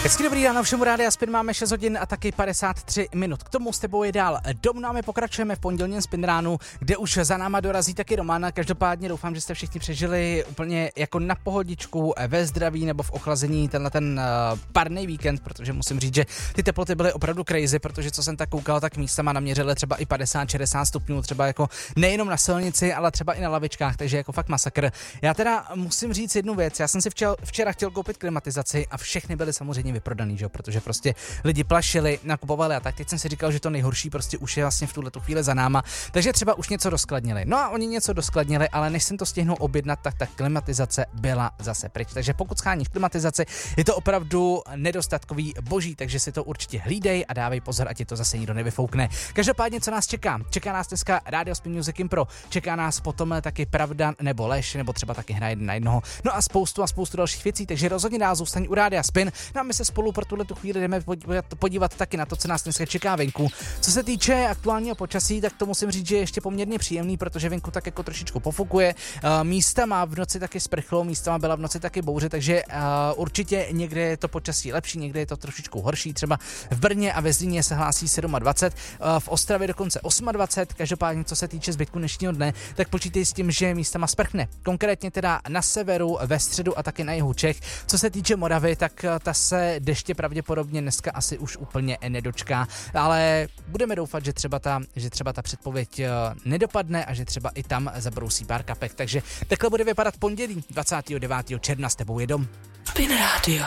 Hezky dobrý ráno všemu, Rádia Spin, máme 6 hodin a taky 53 minut. K tomu s tebou je dál domů, a my pokračujeme v pondělním Spin ránu, kde už za náma dorazí taky Roman. Každopádně doufám, že jste všichni přežili úplně jako na pohodičku, ve zdraví nebo v ochlazení ten parný víkend, protože musím říct, že ty teploty byly opravdu crazy, protože co jsem tak koukal, tak místama naměřili třeba i 50-60 stupňů, třeba jako nejenom na silnici, ale třeba i na lavičkách, takže jako fakt masakr. Já teda musím říct jednu věc, já jsem si včera chtěl koupit klimatizaci a všechny byly samozřejmě vyprodaný, že jo, protože prostě lidi plašili, nakupovali a tak. Teď jsem si říkal, že to nejhorší prostě už je vlastně v tuhletu chvíli za náma, takže třeba už něco doskladnili. No a oni něco doskladnili, ale než jsem to stihnul objednat, tak ta klimatizace byla zase pryč. Takže pokud sháníš klimatizaci, je to opravdu nedostatkový boží, takže si to určitě hlídej a dávej pozor, ať ti to zase nikdo nevyfoukne. Každopádně, co nás čeká? Čeká nás dneska Radio Spin Music Impro, čeká nás potom taky pravda nebo lež, nebo třeba taky hra jeden na jednoho. No a spoustu dalších věcí, takže rozhodně dál zůstaň u Rádia Spin. No a my se spolu pro tuhletu chvíli jdeme podívat taky na to, co nás dneska čeká venku. Co se týče aktuálního počasí, tak to musím říct, že je ještě poměrně příjemný, protože venku tak jako trošičku pofukuje. Místa má v noci taky sprchlo, místa byla v noci taky bouře, takže určitě někde je to počasí lepší, někde je to trošičku horší. Třeba v Brně a ve Zlíně se hlásí 27, v Ostravě dokonce 28. Každopádně, co se týče zbytku dnešního dne, tak počítej s tím, že místama sprchne. Konkrétně teda na severu, ve středu a taky na jihu Čech. Co se týče Moravy, tak ta se deště pravděpodobně dneska asi už úplně nedočká, ale budeme doufat, že třeba ta předpověď nedopadne a že třeba i tam zabrousí pár kapek. Takže takhle bude vypadat pondělí 29. června, s tebou je dom. Spin Radio.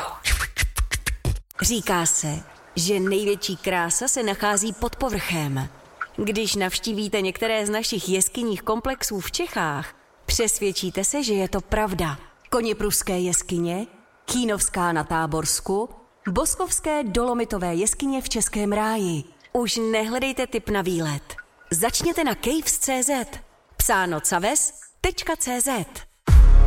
Říká se, že největší krása se nachází pod povrchem. Když navštívíte některé z našich jeskyních komplexů v Čechách, přesvědčíte se, že je to pravda. Koněpruské jeskyně, Kínovská na Táborsku, Boskovské dolomitové jeskyně v Českém Ráji. Už nehledejte tip na výlet. Začněte na caves.cz. Psáno caves.cz.